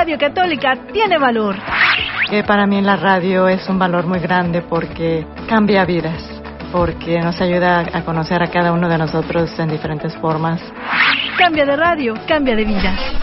Radio Católica tiene valor. Que para mí la radio es un valor muy grande porque cambia vidas, porque nos ayuda a conocer a cada uno de nosotros en diferentes formas. Cambia de radio, cambia de vidas.